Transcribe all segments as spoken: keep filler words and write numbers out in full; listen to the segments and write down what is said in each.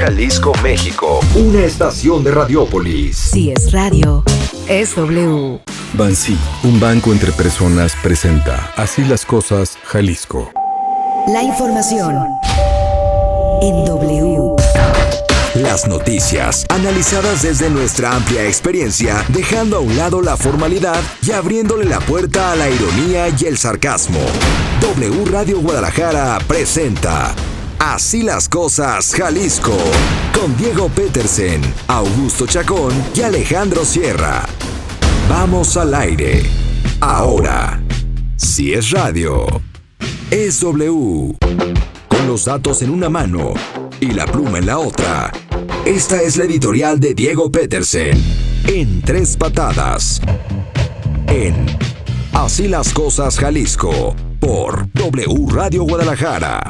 Jalisco, México. Una estación de Radiópolis. Si es radio, es W. Bansi, un banco entre personas, presenta Así las cosas, Jalisco. La información en W. Las noticias, analizadas desde nuestra amplia experiencia, dejando a un lado la formalidad y abriéndole la puerta a la ironía y el sarcasmo. W Radio Guadalajara presenta Así las cosas, Jalisco, con Diego Petersen, Augusto Chacón y Alejandro Sierra. Vamos al aire. Ahora, si es radio, es W. Con los datos en una mano y la pluma en la otra. Esta es la editorial de Diego Petersen, en tres patadas. En Así las cosas, Jalisco, por W Radio Guadalajara.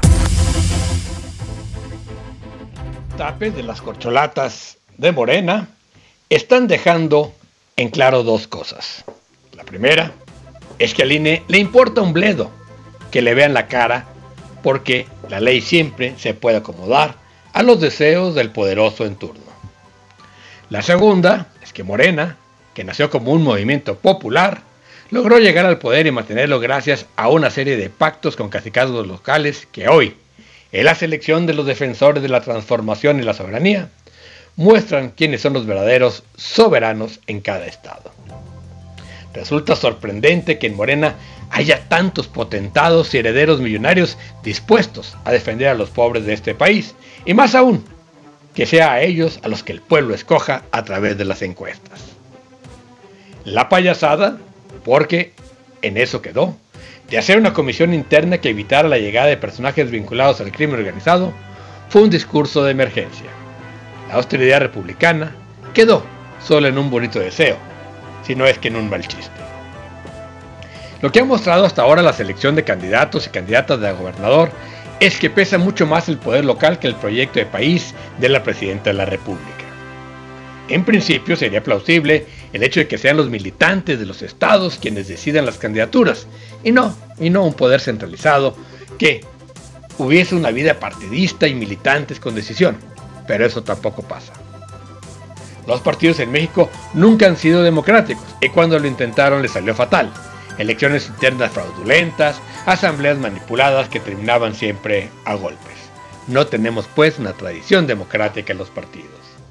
Tapes de las corcholatas de Morena están dejando en claro dos cosas. La primera es que al I N E le importa un bledo que le vean la cara, porque la ley siempre se puede acomodar a los deseos del poderoso en turno. La segunda es que Morena, que nació como un movimiento popular, logró llegar al poder y mantenerlo gracias a una serie de pactos con cacicazgos locales que hoy, en la selección de los defensores de la transformación y la soberanía, muestran quiénes son los verdaderos soberanos en cada estado. Resulta sorprendente que en Morena haya tantos potentados y herederos millonarios dispuestos a defender a los pobres de este país, y más aún, que sea a ellos a los que el pueblo escoja a través de las encuestas. La payasada, porque en eso quedó, de hacer una comisión interna que evitara la llegada de personajes vinculados al crimen organizado, fue un discurso de emergencia. La austeridad republicana quedó solo en un bonito deseo, si no es que en un mal chiste. Lo que ha mostrado hasta ahora la selección de candidatos y candidatas de gobernador es que pesa mucho más el poder local que el proyecto de país de la presidenta de la República. En principio sería plausible el hecho de que sean los militantes de los estados quienes decidan las candidaturas, y no, y no un poder centralizado que hubiese una vida partidista y militantes con decisión, pero eso tampoco pasa. Los partidos en México nunca han sido democráticos, y cuando lo intentaron les salió fatal. Elecciones internas fraudulentas, asambleas manipuladas que terminaban siempre a golpes. No tenemos pues una tradición democrática en los partidos.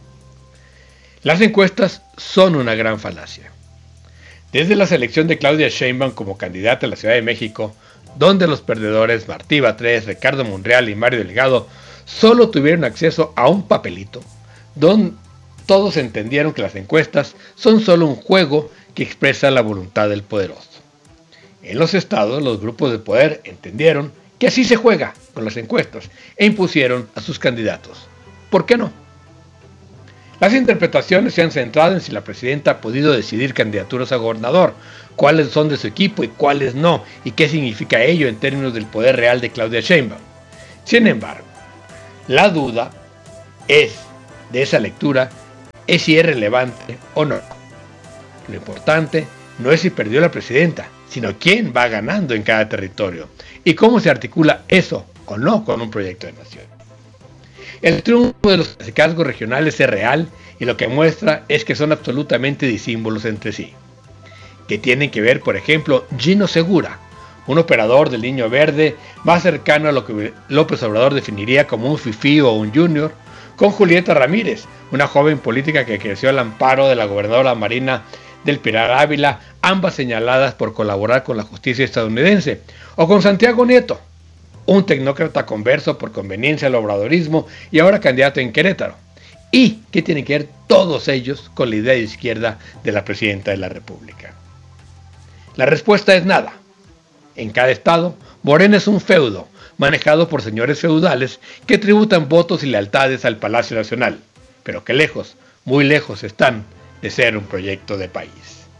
Las encuestas son una gran falacia. Desde la selección de Claudia Sheinbaum como candidata a la Ciudad de México, donde los perdedores Martí Batres, Ricardo Monreal y Mario Delgado solo tuvieron acceso a un papelito, donde todos entendieron que las encuestas son solo un juego que expresa la voluntad del poderoso. En los estados, los grupos de poder entendieron que así se juega con las encuestas e impusieron a sus candidatos. ¿Por qué no? Las interpretaciones se han centrado en si la presidenta ha podido decidir candidaturas a gobernador, cuáles son de su equipo y cuáles no, y qué significa ello en términos del poder real de Claudia Sheinbaum. Sin embargo, la duda es de esa lectura es si es relevante o no. Lo importante no es si perdió la presidenta, sino quién va ganando en cada territorio y cómo se articula eso o no con un proyecto de nación. El triunfo de los cacicazgos regionales es real y lo que muestra es que son absolutamente disímbolos entre sí. Que tienen que ver, por ejemplo, Gino Segura, un operador del Niño Verde más cercano a lo que López Obrador definiría como un fifí o un junior, con Julieta Ramírez, una joven política que creció al amparo de la gobernadora Marina del Pilar Ávila, ambas señaladas por colaborar con la justicia estadounidense, o con Santiago Nieto, un tecnócrata converso por conveniencia al obradorismo y ahora candidato en Querétaro. ¿Y qué tienen que ver todos ellos con la idea de izquierda de la presidenta de la República? La respuesta es nada. En cada estado, Morena es un feudo, manejado por señores feudales que tributan votos y lealtades al Palacio Nacional, pero que lejos, muy lejos están de ser un proyecto de país.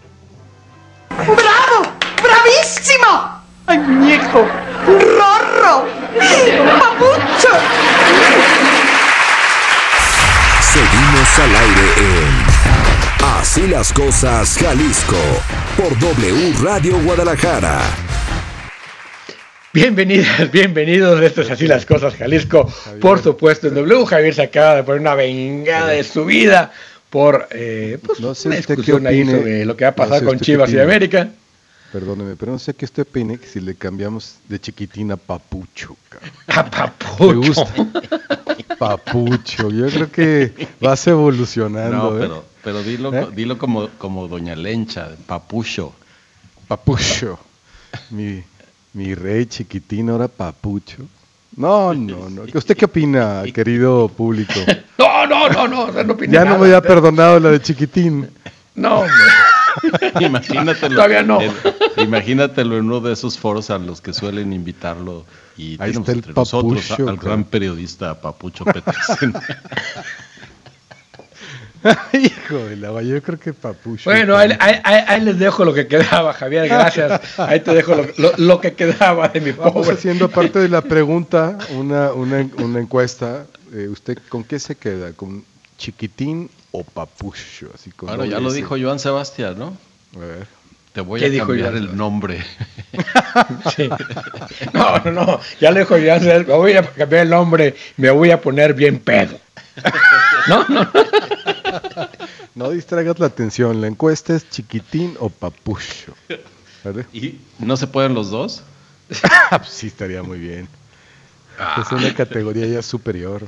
¡Bravo! ¡Bravísimo! ¡Ay, muñeco! ¡Rorro! ¡Papucho! Seguimos al aire en Así las cosas, Jalisco, por W Radio Guadalajara. Bienvenidas, bienvenidos. Esto es Así las Cosas, Jalisco. Javier. Por supuesto, en W. Javier se acaba de poner una vengada de su vida por eh, pues, no sé una discusión ahí sobre lo que va a pasar no sé con Chivas y América. Perdóneme, pero no sé qué usted opine que si le cambiamos de Chiquitín a Papucho. A Papucho. Papucho, yo creo que vas evolucionando. No, pero, ¿eh? pero dilo, ¿Eh? dilo como, como Doña Lencha, Papucho. Papucho. Mi, mi rey Chiquitín, ahora Papucho. No, no, no. ¿Usted qué opina, querido público? No, no, no, no, no opina Ya nada. no me había perdonado la de Chiquitín. No, hombre. Imagínatelo, todavía no. En, imagínatelo en uno de esos foros a los que suelen invitarlo y ahí tenemos está el entre Papucho, nosotros a, al gran periodista Papucho Petersen. Hijo de la, yo creo que Papucho. Bueno, ahí, ahí, ahí, ahí les dejo lo que quedaba, Javier, gracias. Ahí te dejo lo, lo, lo que quedaba de mi pobre. Vamos haciendo parte de la pregunta, una, una, una encuesta. Eh, ¿Usted con qué se queda? ¿Con Chiquitín o Papucho? Así con bueno, ya lo ese. dijo Joan Sebastián, ¿no? A ver. Te voy a cambiar el nombre. Sí. No, no, no. Ya lo dijo Joan Sebastián, me voy a cambiar el nombre, me voy a poner bien pedo. No, no. No distraigas la atención. La encuesta es Chiquitín o Papucho. ¿Vale? ¿Y no se pueden los dos? Sí, estaría muy bien. Ah. Es una categoría ya superior.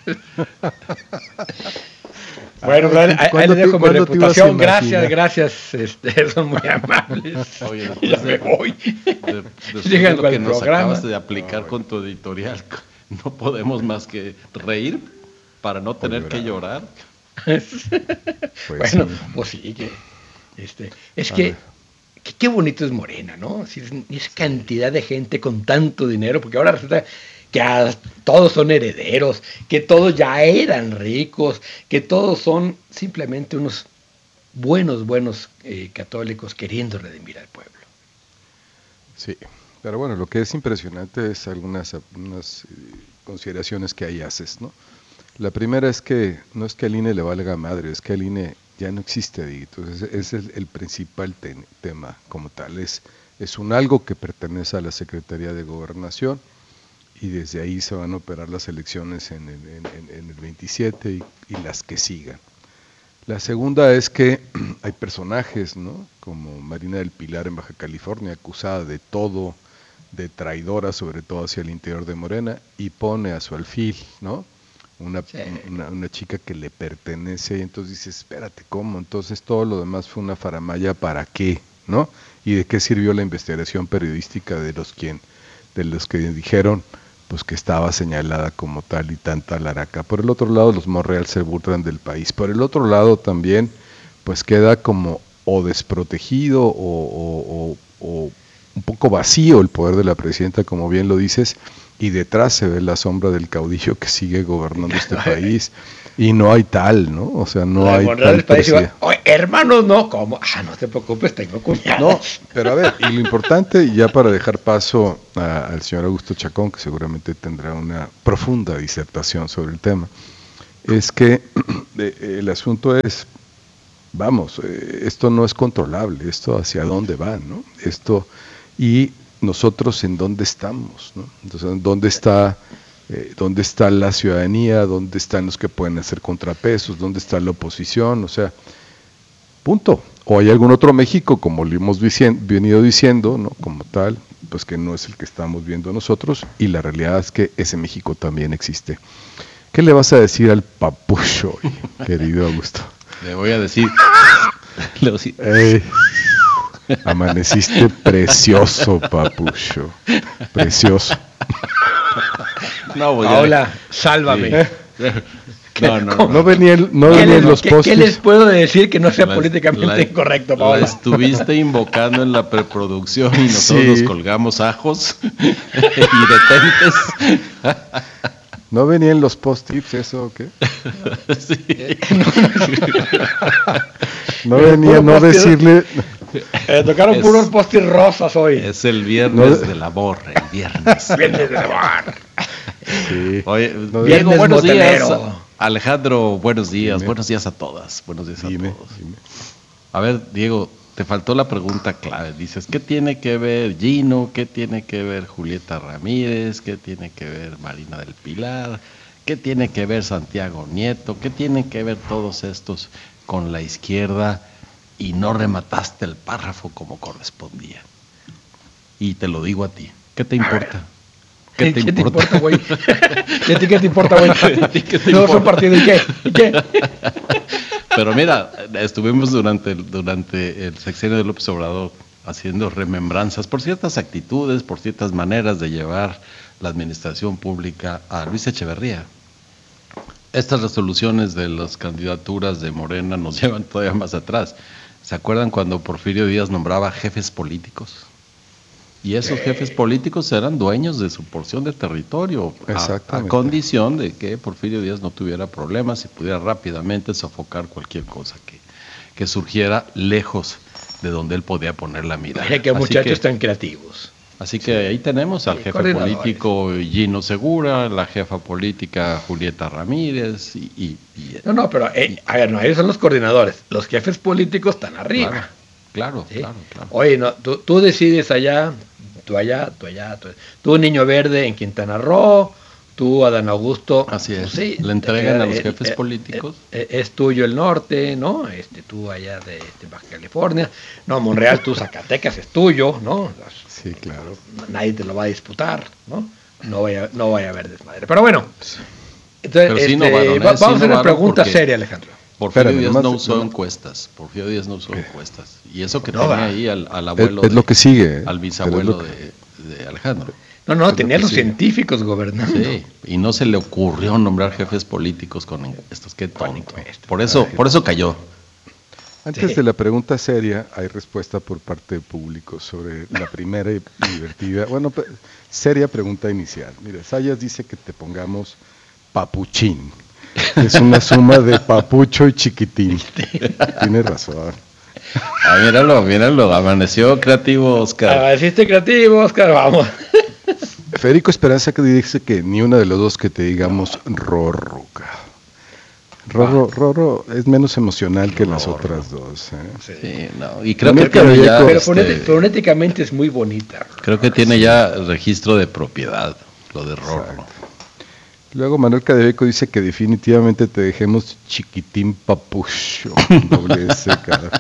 Bueno, ahí, ahí les dejo mi reputación. Gracias, gracias. Este, son muy amables. Oye, ya de, me voy. De, después de lo que nos programa. acabas de aplicar no, con tu editorial, no podemos más que reír para no tener que llorar. Pues bueno, sí. pues sí, que, este, es que, que qué bonito es Morena, ¿no? Es, es cantidad de gente con tanto dinero, porque ahora resulta que a, todos son herederos, que todos ya eran ricos, que todos son simplemente unos buenos, buenos eh, católicos queriendo redimir al pueblo. Sí, pero bueno, lo que es impresionante es algunas, algunas eh, consideraciones que ahí haces, ¿no? La primera es que no es que al I N E le valga madre, es que al I N E ya no existe, entonces ese es el, el principal ten, tema como tal, es, es un algo que pertenece a la Secretaría de Gobernación y desde ahí se van a operar las elecciones en el, en, en el veintisiete y, y las que sigan. La segunda es que hay personajes, ¿no? Como Marina del Pilar en Baja California, acusada de todo, de traidora sobre todo hacia el interior de Morena, y pone a su alfil, ¿no? Una, sí. una, una chica que le pertenece, y entonces dices, espérate, ¿cómo? Entonces todo lo demás fue una faramalla, ¿para qué? ¿No? ¿Y de qué sirvió la investigación periodística de los, quien, de los que dijeron pues que estaba señalada como tal y tanta laraca? Por el otro lado, los Monreal se burlan del país. Por el otro lado también, pues queda como o desprotegido o, o, o, o un poco vacío el poder de la presidenta, como bien lo dices, y detrás se ve la sombra del caudillo que sigue gobernando este país, y no hay tal, ¿no? O sea, no hay tal presidente. Hermanos, no, ¿cómo? Ah, no te preocupes, tengo cuñadas. No, pero a ver, y lo importante, y ya para dejar paso a, al señor Augusto Chacón, que seguramente tendrá una profunda disertación sobre el tema, es que eh, el asunto es, vamos, eh, esto no es controlable, esto hacia dónde va, ¿no? Esto, y nosotros en dónde estamos, ¿no? Entonces, ¿dónde está, eh, dónde está la ciudadanía? ¿Dónde están los que pueden hacer contrapesos? ¿Dónde está la oposición? O sea, punto. O hay algún otro México, como lo hemos venido diciendo, ¿no? Como tal, pues que no es el que estamos viendo nosotros, y la realidad es que ese México también existe. ¿Qué le vas a decir al Papucho, querido Augusto? Le voy a decir... le voy a decir... Hey. Amaneciste precioso, Papucho. Precioso. No, voy a... Hola, sálvame. Sí. No, no, no. No venían, no venían los posts. ¿Qué les puedo decir que no sea la, políticamente la, incorrecto, Paola? La estuviste invocando en la preproducción y nosotros sí. Nos colgamos ajos y detentes. ¿No venían los post-tips eso o qué? Sí. No venía no decirle... Eh, tocaron es, puros post-it rosas hoy. Es el viernes no, de labor, el viernes. Viernes de labor. Sí. Oye, no, Diego, buenos botelero. días. Alejandro, buenos días. Dime. Buenos días a todas. Buenos días a dime, todos. Dime. A ver, Diego, te faltó la pregunta clave. Dices, ¿qué tiene que ver Gino? ¿Qué tiene que ver Julieta Ramírez? ¿Qué tiene que ver Marina del Pilar? ¿Qué tiene que ver Santiago Nieto? ¿Qué tienen que ver todos estos con la izquierda? Y no remataste el párrafo como correspondía. Y te lo digo a ti. ¿Qué te importa? ¿Qué te ¿Qué importa, güey? ¿Y a ti qué te importa, güey? No, son partido, ¿y qué? ¿Y qué? Pero mira, estuvimos durante, durante el sexenio de López Obrador haciendo remembranzas por ciertas actitudes, por ciertas maneras de llevar la administración pública a Luis Echeverría. Estas resoluciones de las candidaturas de Morena nos llevan todavía más atrás. ¿Se acuerdan cuando Porfirio Díaz nombraba jefes políticos? Y esos jefes políticos eran dueños de su porción de territorio, a, a condición de que Porfirio Díaz no tuviera problemas y pudiera rápidamente sofocar cualquier cosa que, que surgiera lejos de donde él podía poner la mirada. Mira que muchachos tan creativos. Así que ahí tenemos al jefe político Gino Segura, la jefa política Julieta Ramírez y... y, y no, no, pero eh, a ver, no, ellos son los coordinadores, los jefes políticos están arriba. Claro, claro, ¿sí? claro, claro. Oye, no, tú, tú decides allá... Tú allá, tú allá, tú, tú Niño Verde en Quintana Roo, tú Adán Augusto. Así es, pues sí, le entregan eh, a los eh, jefes eh, políticos. Eh, eh, es tuyo el norte, ¿no? Este, tú allá de, de Baja California. No, Monreal, tú Zacatecas es tuyo, ¿no? Sí, claro. Nadie te lo va a disputar, ¿no? No vaya, no vaya a haber desmadre. Pero bueno, entonces, este, sí no varon, ¿eh? vamos sí a hacer no una pregunta porque... seria, Alejandro. Porfirio Díaz no usó no, encuestas, Porfirio Díaz no usó encuestas. Y eso que no, tenía va. ahí al, al abuelo, es, es lo que sigue, al bisabuelo que... de, de Alejandro. No, no, tenía los sigue. científicos gobernando. Sí, y no se le ocurrió nombrar jefes políticos con encuestas, qué tonto. Por eso, por eso cayó. Antes sí. de la pregunta seria, hay respuesta por parte del público sobre la primera y divertida, bueno, seria pregunta inicial. Mira, Sayas dice que te pongamos papuchín. Es una suma de papucho y chiquitín. Tienes razón. Ah, míralo, míralo, amaneció creativo, Oscar. Amaneciste creativo, Oscar, vamos. Federico Esperanza que dice que ni una de los dos que te digamos Rorro. Rorro, Rorro es menos emocional que Rorro. Las otras dos. ¿eh? Sí, no, y creo que tiene ya, pero este, fonéticamente es muy bonita. Creo que tiene ya registro de propiedad, lo de Rorro. Exacto. Luego Manuel Cadebeco dice que definitivamente te dejemos chiquitín papucho. Doble S, cara.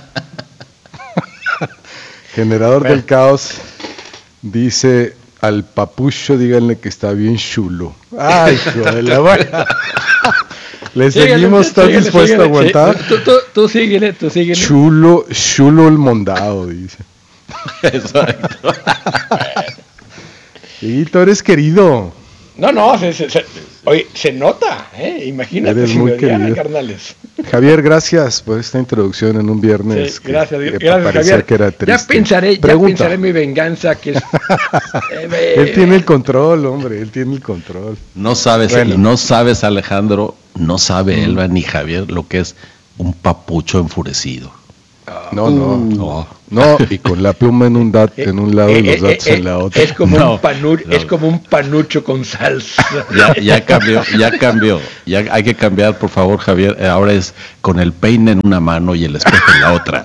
Generador bueno. del caos dice al papucho díganle que está bien chulo. Ay, hijo de la buena. ¿Le síguele, seguimos? ¿Estás síguele, dispuesto síguele, a aguantar? Sí. Tú, tú, tú síguele, tú síguele. Chulo, chulo el mondado, dice. Exacto. Sí, tú eres querido. No, no, se, se, se, oye, se nota, ¿eh? Imagínate eres si muy me odiara, carnales. Javier, gracias por esta introducción en un viernes. Sí, gracias, que, que gracias Javier. Que era triste. Ya pensaré, ya pensaré mi venganza. Que es, eh, él tiene el control, hombre, él tiene el control. No sabes, bueno. no sabes, Alejandro, no sabe mm. Elba ni Javier lo que es un papucho enfurecido. No, no, no, no, y con la pluma en un, dat, en un lado y los datos eh, eh, en la otra. Es como, no, un panu- no. es como un panucho con salsa. Ya, ya cambió, ya cambió. Ya hay que cambiar, por favor, Javier. Ahora es con el peine en una mano y el espejo en la otra.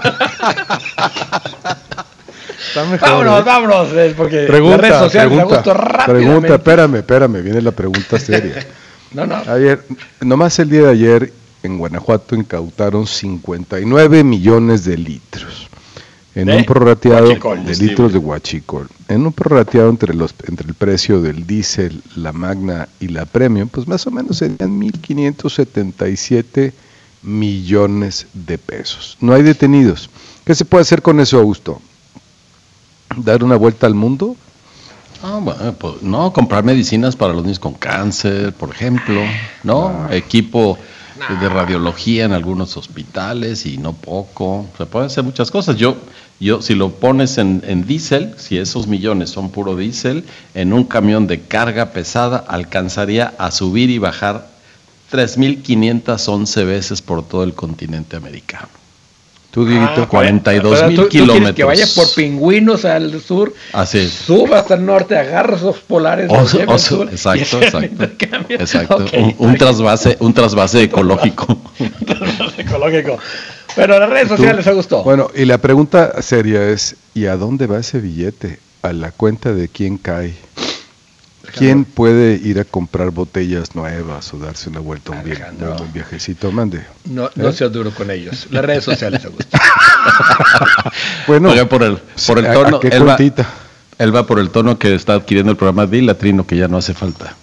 Está mejor, vámonos, ¿eh? vámonos, porque pregunta, las redes sociales pregunta, me gustó rápidamente. Pregunta, espérame, espérame, viene la pregunta seria. No, no. Ayer, nomás el día de ayer, en Guanajuato incautaron cincuenta y nueve millones de litros en ¿De? un prorrateado huachicol, de litros de huachicol, en un prorrateado entre los entre el precio del diésel, la Magna y la Premium, pues más o menos serían mil quinientos setenta y siete millones de pesos. No hay detenidos. ¿Qué se puede hacer con eso, Augusto? ¿Dar una vuelta al mundo? Ah, bueno, pues, no, comprar medicinas para los niños con cáncer, por ejemplo, ¿no? Ah. Equipo de radiología en algunos hospitales y no poco. Se pueden hacer muchas cosas. Yo, yo si lo pones en, en diésel, si esos millones son puro diésel, en un camión de carga pesada alcanzaría a subir y bajar tres mil quinientas once veces por todo el continente americano. Tú, Dieguito, ah, cuarenta y dos mil tú, kilómetros. ¿Tú que vaya por Pingüinos al sur? Así es. Suba hasta el norte, agarra esos polares. Oso, oso, sur, exacto, exacto. Exacto. Okay, un, un trasvase, un trasvase ecológico. Un trasvase ecológico. Pero a las redes sociales les gustó. Bueno, y la pregunta seria es, ¿y a dónde va ese billete? ¿A la cuenta de quién cae? ¿Quién puede ir a comprar botellas nuevas o darse una vuelta a un, bien, un buen viajecito? Mande. No, no ¿Eh? sea duro con ellos. Las redes sociales les gustan. Bueno, Oye, por el, por el tono, ¿a qué él, va, cuentita? él va por el tono que está adquiriendo el programa de Latrino, que ya no hace falta.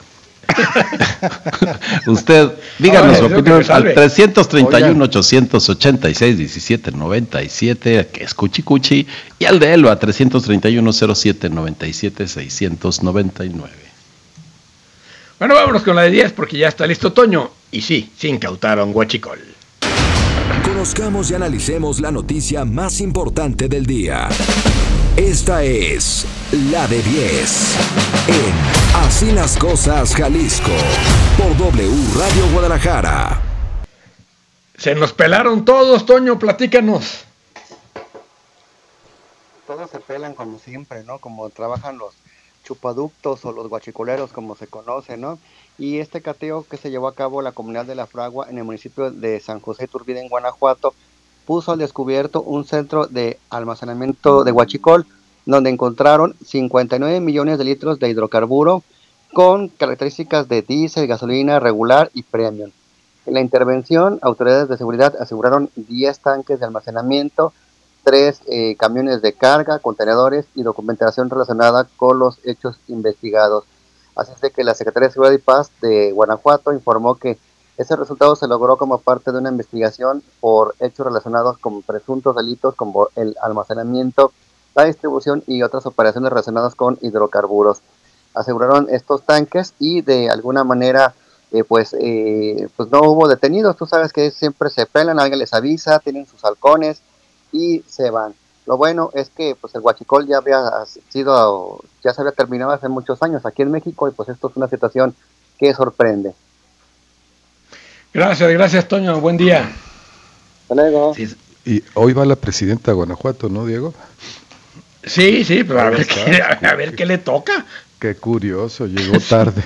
Usted, díganos su opinión al trescientos treinta y uno, ochocientos ochenta y seis, diecisiete noventa y siete, que es Cuchi Cuchi, y al de Elba, trescientos treinta y uno, cero siete noventa y siete, seiscientos noventa y nueve. Bueno, vámonos con la de diez porque ya está listo Toño. Y sí, se incautaron huachicol. Conozcamos y analicemos la noticia más importante del día. Esta es la de diez en Así las Cosas Jalisco por W Radio Guadalajara. Se nos pelaron todos, Toño, platícanos. Todos se pelan como siempre, ¿no? Como trabajan los chupaductos o los guachicoleros, como se conoce, ¿no? Y este cateo que se llevó a cabo en la comunidad de La Fragua, en el municipio de San José Iturbide, en Guanajuato, puso al descubierto un centro de almacenamiento de huachicol, donde encontraron cincuenta y nueve millones de litros de hidrocarburo con características de diésel, gasolina regular y premium. En la intervención, autoridades de seguridad aseguraron diez tanques de almacenamiento, tres eh, camiones de carga, contenedores y documentación relacionada con los hechos investigados. Así es de que la Secretaría de Seguridad y Paz de Guanajuato informó que ese resultado se logró como parte de una investigación por hechos relacionados con presuntos delitos como el almacenamiento, la distribución y otras operaciones relacionadas con hidrocarburos. Aseguraron estos tanques y de alguna manera eh, pues, eh, pues no hubo detenidos. Tú sabes que siempre se pelan, alguien les avisa, tienen sus halcones y se van. Lo bueno es que pues el huachicol ya había sido, ya se había terminado hace muchos años aquí en México y pues esto es una situación que sorprende. Gracias, gracias Toño, buen día. Hasta luego. Sí. Y hoy va la presidenta a Guanajuato, ¿no, Diego? Sí, sí, pero a ver, qué, a ver qué le toca. Qué curioso, llegó tarde.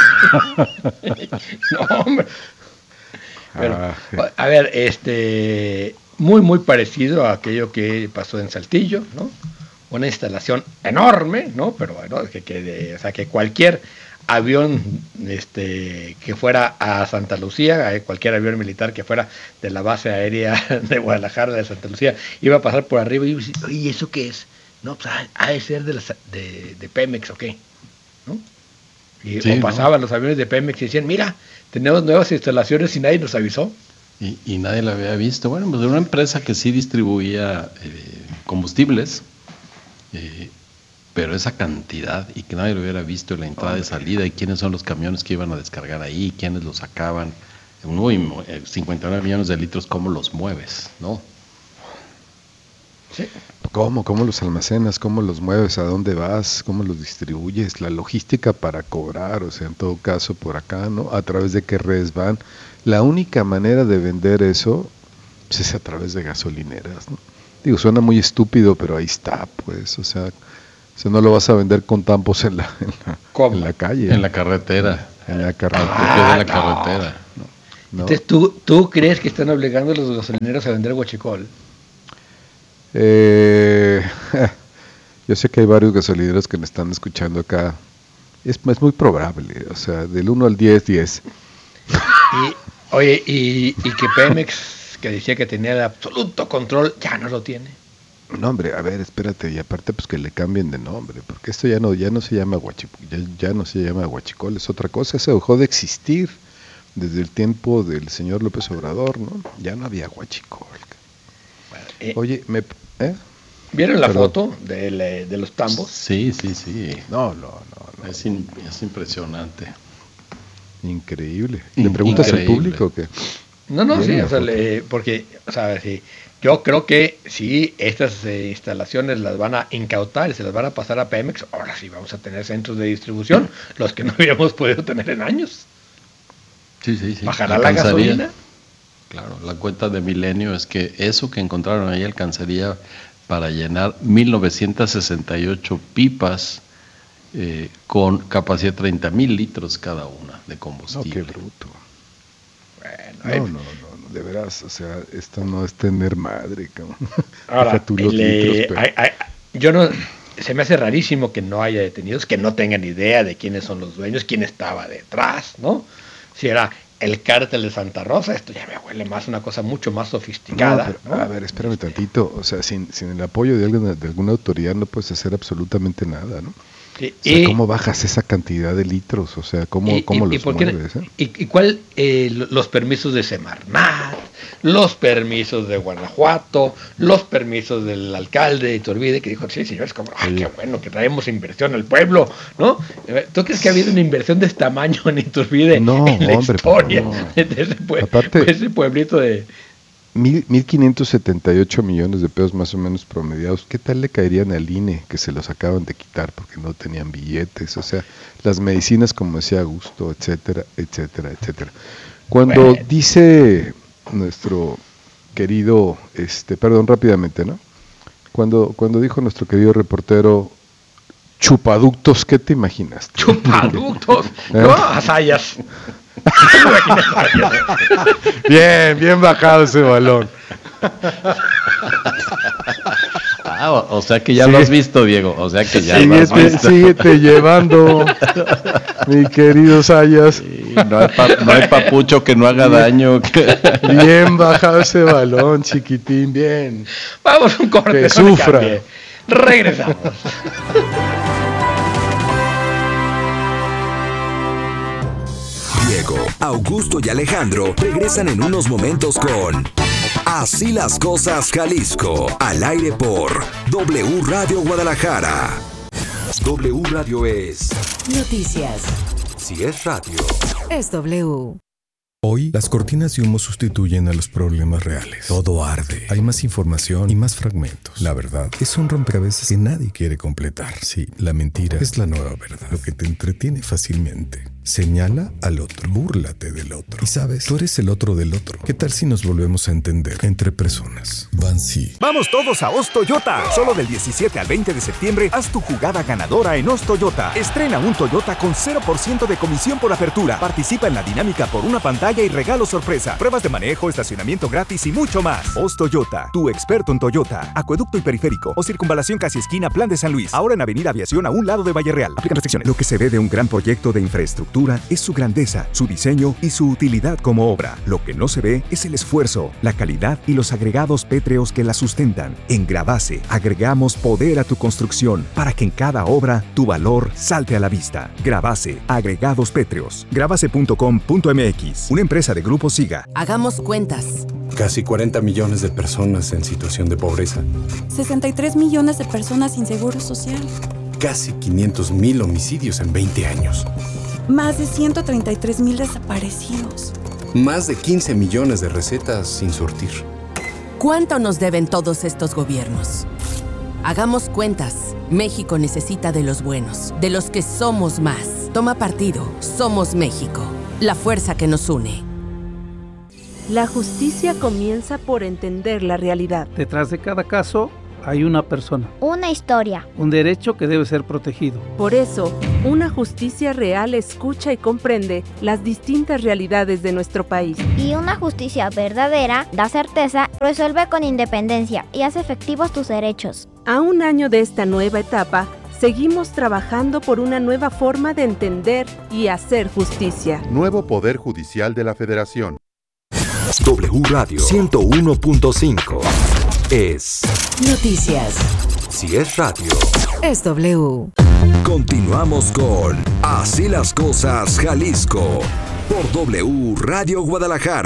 No, hombre. Pero, ah, a ver, este, muy, muy parecido a aquello que pasó en Saltillo, ¿no? Una instalación enorme, ¿no? Pero bueno, que, que de, o sea, que cualquier avión este, que fuera a Santa Lucía, cualquier avión militar que fuera de la base aérea de Guadalajara, de Santa Lucía, iba a pasar por arriba y iba a decir, oye, ¿eso qué es? No, pues ha de ser de, las, de, de Pemex o qué, ¿no? Y, sí, o pasaban ¿no? los aviones de Pemex y decían, mira, tenemos nuevas instalaciones y nadie nos avisó. Y, y nadie la había visto. Bueno, pues de una empresa que sí distribuía eh, combustibles, eh, pero esa cantidad y que nadie lo hubiera visto en la entrada oh, y salida y quiénes son los camiones que iban a descargar ahí, quiénes los sacaban, uy, cincuenta y nueve millones de litros, ¿cómo los mueves? ¿No? Sí. ¿Cómo? ¿Cómo los almacenas? ¿Cómo los mueves? ¿A dónde vas? ¿Cómo los distribuyes? La logística para cobrar, o sea, en todo caso por acá, ¿no? ¿A través de qué redes van? La única manera de vender eso pues, es a través de gasolineras, ¿no? Digo, suena muy estúpido, pero ahí está, pues, o sea, o sea no lo vas a vender con tampos en la, en la, en la calle. En la carretera. En la carretera. Ah, de la carretera. No. No. Entonces, ¿tú, ¿tú crees que están obligando a los gasolineros a vender huachicol? Eh, yo sé que hay varios gasolineros que me están escuchando acá. Es, es muy probable, o sea, del uno al diez, diez. Y, oye, y, y que Pemex, que decía que tenía el absoluto control, ya no lo tiene. No, hombre, a ver, espérate, y aparte pues que le cambien de nombre, porque esto ya no ya no se llama huachicol, ya, ya no se llama huachicol, es otra cosa, se dejó de existir desde el tiempo del señor López Obrador, ¿no? Ya no había huachicol. Bueno, eh, Oye, me ¿eh? ¿Vieron la Perdón. foto de, le, de los tambos? Sí, sí, sí. No, no, no, no. Es, in, es impresionante. Increíble. ¿Le preguntas Increíble. al público o qué? No, no, sí, o sea, le, porque, o sea, sí, yo creo que si estas eh, instalaciones las van a incautar y se las van a pasar a Pemex, ahora sí vamos a tener centros de distribución, los que no habíamos podido tener en años. Sí, sí, sí. ¿Bajará la gasolina? Claro, la cuenta de Milenio es que eso que encontraron ahí alcanzaría para llenar mil novecientas sesenta y ocho pipas eh, con capacidad de treinta mil litros cada una de combustible. No, qué bruto. Bueno, no, eh, no, no, no. de veras, o sea, esto no es tener madre, cabrón. Ahora, Deja tú los le- litros, pero- hay- hay- yo no, se me hace rarísimo que no haya detenidos, que no tengan idea de quiénes son los dueños, quién estaba detrás, ¿no? Si era el cártel de Santa Rosa, esto ya me huele más una cosa mucho más sofisticada. No, pero, ¿no? a ver, espérame tantito, o sea, sin, sin el apoyo de alguien, de alguna autoridad no puedes hacer absolutamente nada, ¿no? Sí, O sea, y- ¿cómo bajas esa cantidad de litros? O sea, ¿cómo, y, cómo y- y los por qué- mueves? eh? y- y cuál eh, lo- los permisos de Semarnat, los permisos de Guanajuato, los permisos del alcalde de Iturbide, que dijo, sí, señores, como, ay, qué bueno que traemos inversión al pueblo, ¿no? ¿Tú crees que ha habido una inversión de este tamaño en Iturbide No, en la hombre, historia no. de ese, pue- Aparte- de ese pueblito de... Mil, mil quinientos setenta y ocho millones de pesos más o menos promediados. ¿Qué tal le caerían al I N E que se los acaban de quitar porque no tenían billetes? O sea, las medicinas, como decía Augusto, etcétera, etcétera, etcétera. Cuando Bueno. dice nuestro querido, este, perdón, rápidamente, ¿no? Cuando, cuando dijo nuestro querido reportero chupaductos, ¿qué te imaginas? Chupaductos, ¿Eh? no, Asayas. Bien, bien bajado ese balón. Ah, o, o sea que ya Sí. lo has visto, Diego. O sea que ya lo has Síguete, visto. síguete llevando, mi querido Sayas. Sí, no, hay pa- no hay papucho que no haga daño. que- Bien bajado ese balón, chiquitín, bien. Vamos a un corte. Que no le sufra. cambie. Regresamos. Diego, Augusto y Alejandro regresan en unos momentos con Así las cosas Jalisco, al aire por W Radio Guadalajara. W Radio es, Noticias. si es radio. Es W. Hoy, las cortinas de humo sustituyen a los problemas reales. Todo arde. Hay más información y más fragmentos. La verdad es un rompecabezas que nadie quiere completar. Sí, la mentira es la nueva verdad. Lo que te entretiene fácilmente. Señala al otro. Búrlate del otro. Y sabes, tú eres el otro del otro. ¿Qué tal si nos volvemos a entender entre personas? Bansi. Vamos todos a Oz Toyota. Solo del diecisiete al veinte de septiembre, haz tu jugada ganadora en Oz Toyota. Estrena un Toyota con cero por ciento de comisión por apertura. Participa en la dinámica por una pantalla y regalo sorpresa. Pruebas de manejo, estacionamiento gratis y mucho más. Oz Toyota, tu experto en Toyota. Acueducto y periférico o circunvalación casi esquina Plan de San Luis. Ahora en Avenida Aviación a un lado de Valle Real. Aplican restricciones. Lo que se ve de un gran proyecto de infraestructura es su grandeza, su diseño y su utilidad como obra. Lo que no se ve es el esfuerzo, la calidad y los agregados pétreos que la sustentan. En Gravase agregamos poder a tu construcción para que en cada obra tu valor salte a la vista. Gravase, agregados pétreos. Gravase punto com punto m x. Una empresa de Grupo Siga. Hagamos cuentas. Casi cuarenta millones de personas en situación de pobreza. sesenta y tres millones de personas sin seguro social. Casi quinientos mil homicidios en veinte años. Más de ciento treinta y tres mil desaparecidos. Más de quince millones de recetas sin surtir. ¿Cuánto nos deben todos estos gobiernos? Hagamos cuentas. México necesita de los buenos, de los que somos más. Toma partido. Somos México. La fuerza que nos une. La justicia comienza por entender la realidad. Detrás de cada caso hay una persona, una historia, un derecho que debe ser protegido. Por eso, una justicia real escucha y comprende las distintas realidades de nuestro país. Y una justicia verdadera da certeza, resuelve con independencia y hace efectivos tus derechos. A un año de esta nueva etapa, seguimos trabajando por una nueva forma de entender y hacer justicia. Nuevo Poder Judicial de la Federación. W Radio ciento uno punto cinco es Noticias. Si es radio. Es W. Continuamos con Así las cosas Jalisco por W Radio Guadalajara.